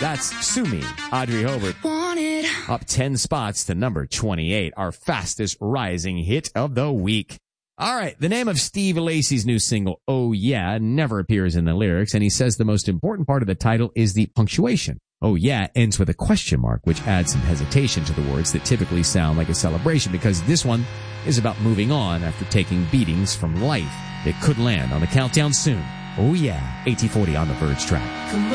That's Sue Me, Audrey Hobart. Up 10 spots to number 28, our fastest rising hit of the week. All right, the name of Steve Lacy's new single, Oh Yeah, never appears in the lyrics, and he says the most important part of the title is the punctuation. Oh Yeah ends with a question mark, which adds some hesitation to the words that typically sound like a celebration, because this one is about moving on after taking beatings from life. It could land on the countdown soon. Oh Yeah, AT40 on the Verge track.